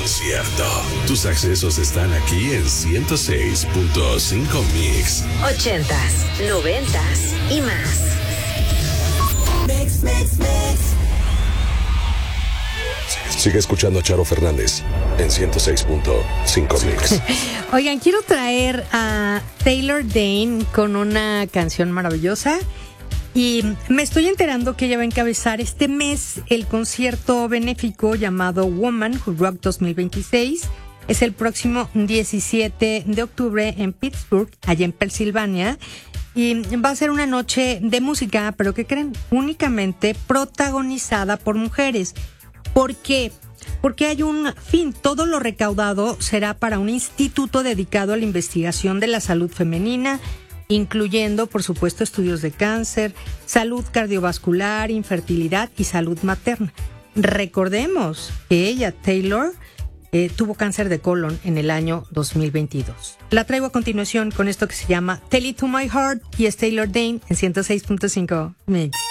concierto. Tus accesos están aquí en 106.5 Mix. 80s, 90s y más. Mix. Sigue escuchando a Charo Fernández en 106.5 Mix. Oigan, quiero traer a Taylor Dayne con una canción maravillosa. Y me estoy enterando que ella va a encabezar este mes el concierto benéfico llamado Woman Who Rock 2026. Es el próximo 17 de octubre en Pittsburgh, allá en Pensilvania. Y va a ser una noche de música, pero ¿qué creen? Únicamente protagonizada por mujeres. ¿Por qué? Porque hay un fin. Todo lo recaudado será para un instituto dedicado a la investigación de la salud femenina, incluyendo, por supuesto, estudios de cáncer, salud cardiovascular, infertilidad y salud materna. Recordemos que ella, Taylor, tuvo cáncer de colon en el año 2022. La traigo a continuación con esto que se llama Tell It to My Heart y es Taylor Dayne en 106.5 Mix.